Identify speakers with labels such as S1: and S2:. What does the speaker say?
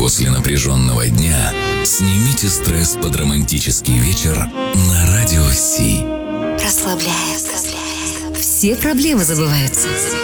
S1: После напряженного дня снимите стресс под романтический вечер на Радио Си.
S2: Расслабляется. Все проблемы забываются.